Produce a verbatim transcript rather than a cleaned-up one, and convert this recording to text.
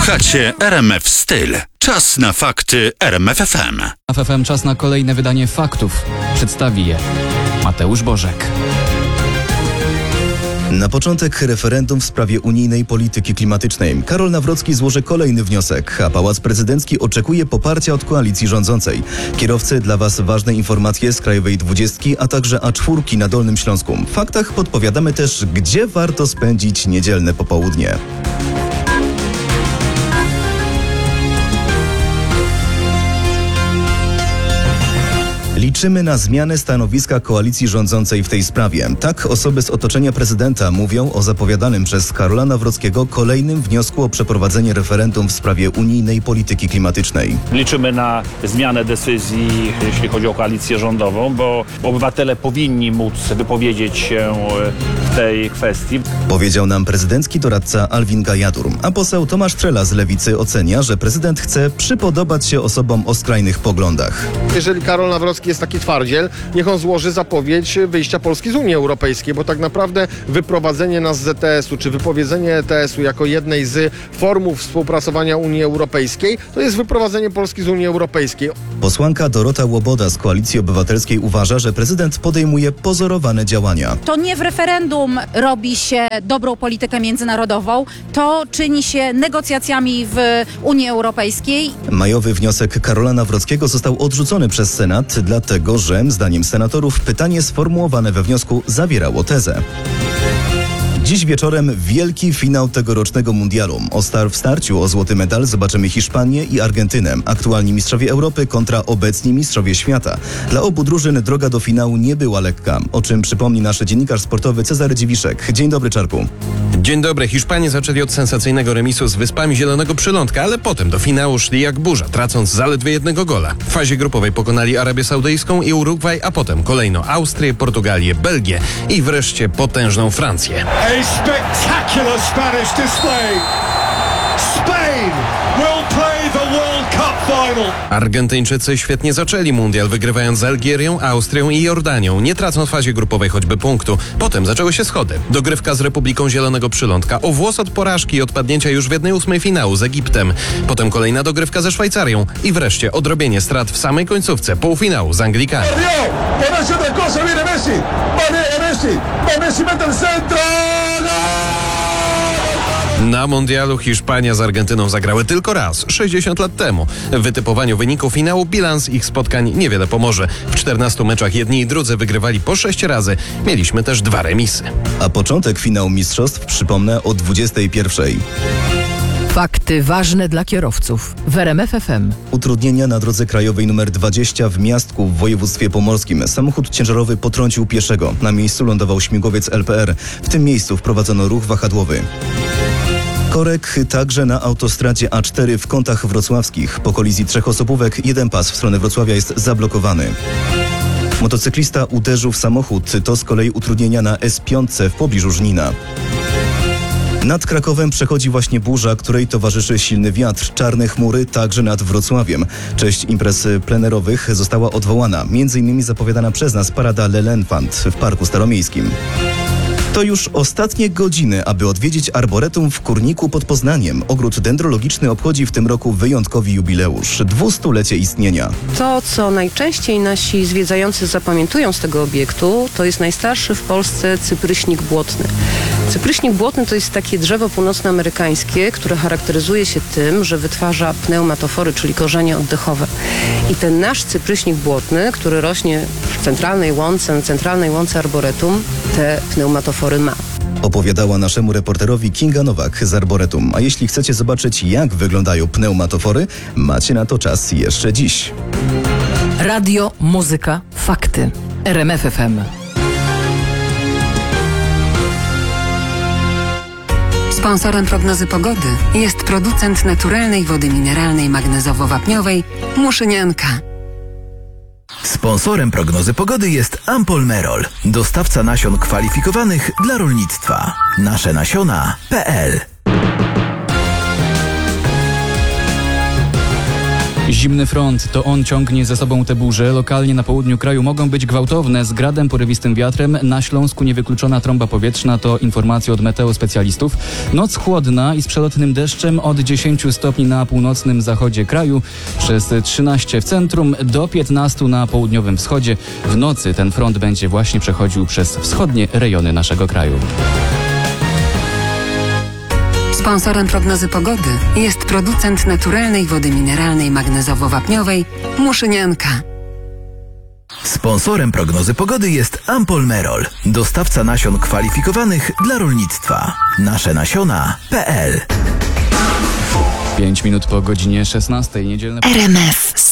Słuchacie R M F Styl. Czas na fakty R M F F M. R M F F M czas na kolejne wydanie faktów. Przedstawi je Mateusz Bożek. Na początek referendum w sprawie unijnej polityki klimatycznej. Karol Nawrocki złoży kolejny wniosek, a Pałac Prezydencki oczekuje poparcia od koalicji rządzącej. Kierowcy, dla Was ważne informacje z Krajowej Dwudziestki, a także A cztery na Dolnym Śląsku. W faktach podpowiadamy też, gdzie warto spędzić niedzielne popołudnie. Liczymy na zmianę stanowiska koalicji rządzącej w tej sprawie. Tak osoby z otoczenia prezydenta mówią o zapowiadanym przez Karola Nawrockiego kolejnym wniosku o przeprowadzenie referendum w sprawie unijnej polityki klimatycznej. Liczymy na zmianę decyzji, jeśli chodzi o koalicję rządową, bo obywatele powinni móc wypowiedzieć się w tej kwestii. Powiedział nam prezydencki doradca Alvin Gajadur, a poseł Tomasz Trela z Lewicy ocenia, że prezydent chce przypodobać się osobom o skrajnych poglądach. Jeżeli Karol Nawrocki jest taki twardziel, niech on złoży zapowiedź wyjścia Polski z Unii Europejskiej, bo tak naprawdę wyprowadzenie nas z Z T S u czy wypowiedzenie E T S u jako jednej z form współpracowania Unii Europejskiej to jest wyprowadzenie Polski z Unii Europejskiej. Posłanka Dorota Łoboda z Koalicji Obywatelskiej uważa, że prezydent podejmuje pozorowane działania. To nie w referendum robi się dobrą politykę międzynarodową, to czyni się negocjacjami w Unii Europejskiej. Majowy wniosek Karola Nawrockiego został odrzucony przez Senat, dlatego że, zdaniem senatorów, pytanie sformułowane we wniosku zawierało tezę. Dziś wieczorem wielki finał tegorocznego mundialu. O star w starciu o złoty medal zobaczymy Hiszpanię i Argentynę. Aktualni mistrzowie Europy kontra obecni mistrzowie świata. Dla obu drużyn droga do finału nie była lekka, o czym przypomni nasz dziennikarz sportowy Cezary Dziwiszek. Dzień dobry, Czarku. Dzień dobry. Hiszpanie zaczęli od sensacyjnego remisu z Wyspami Zielonego Przylądka, ale potem do finału szli jak burza, tracąc zaledwie jednego gola. W fazie grupowej pokonali Arabię Saudyjską i Urugwaj, a potem kolejno Austrię, Portugalię, Belgię i wreszcie potężną Francję. A spectacular Spanish display. Spain will play the World Cup final. Argentyńczycy świetnie zaczęli mundial, wygrywając z Algierią, Austrią i Jordanią, nie tracąc w fazie grupowej choćby punktu. Potem zaczęły się schody. Dogrywka z Republiką Zielonego Przylądka, o włos od porażki i odpadnięcia już w jednej ósmej finału z Egiptem. Potem kolejna dogrywka ze Szwajcarią i wreszcie odrobienie strat w samej końcówce półfinału z Anglikami. Na mundialu Hiszpania z Argentyną zagrały tylko raz, sześćdziesiąt lat temu. W wytypowaniu wyniku finału bilans ich spotkań niewiele pomoże. W czternastu meczach jedni i drudzy wygrywali po sześć razy. Mieliśmy też dwa remisy. A początek finału mistrzostw, przypomnę, o dwudziestej pierwszej. Fakty ważne dla kierowców w R M F F M. Utrudnienia na drodze krajowej nr dwadzieścia w Miastku w województwie pomorskim. Samochód ciężarowy potrącił pieszego. Na miejscu lądował śmigłowiec L P R. W tym miejscu wprowadzono ruch wahadłowy. Korek także na autostradzie A cztery w Kątach Wrocławskich. Po kolizji trzech osobówek jeden pas w stronę Wrocławia jest zablokowany. Motocyklista uderzył w samochód. To z kolei utrudnienia na S pięć w pobliżu Żnina. Nad Krakowem przechodzi właśnie burza, której towarzyszy silny wiatr. Czarne chmury także nad Wrocławiem. Część imprez plenerowych została odwołana. Między innymi zapowiadana przez nas parada L'Enfant w Parku Staromiejskim. To już ostatnie godziny, aby odwiedzić arboretum w Kurniku pod Poznaniem. Ogród dendrologiczny obchodzi w tym roku wyjątkowy jubileusz. dwustulecie istnienia. To, co najczęściej nasi zwiedzający zapamiętują z tego obiektu, to jest najstarszy w Polsce cypryśnik błotny. Cypryśnik błotny to jest takie drzewo północnoamerykańskie, które charakteryzuje się tym, że wytwarza pneumatofory, czyli korzenie oddechowe. I ten nasz cypryśnik błotny, który rośnie w centralnej łące, centralnej łące arboretum, te pneumatofory ma. Opowiadała naszemu reporterowi Kinga Nowak z arboretum. A jeśli chcecie zobaczyć, jak wyglądają pneumatofory, macie na to czas jeszcze dziś. Radio, muzyka, fakty. R M F F M. Sponsorem prognozy pogody jest producent naturalnej wody mineralnej magnezowo-wapniowej Muszynianka. Sponsorem prognozy pogody jest Ampol Merol, dostawca nasion kwalifikowanych dla rolnictwa. nasze nasiona kropka p l Zimny front, to on ciągnie ze sobą te burze. Lokalnie na południu kraju mogą być gwałtowne, z gradem, porywistym wiatrem. Na Śląsku niewykluczona trąba powietrzna, to informacje od meteospecjalistów. Noc chłodna i z przelotnym deszczem od dziesięciu stopni na północnym zachodzie kraju, przez trzynaście w centrum, do piętnastu na południowym wschodzie. W nocy ten front będzie właśnie przechodził przez wschodnie rejony naszego kraju. Sponsorem prognozy pogody jest producent naturalnej wody mineralnej magnezowo-wapniowej Muszynianka. Sponsorem prognozy pogody jest Ampol Merol, dostawca nasion kwalifikowanych dla rolnictwa. nasze nasiona kropka p l. Pięć minut po godzinie szesnastej, niedzielne... R M F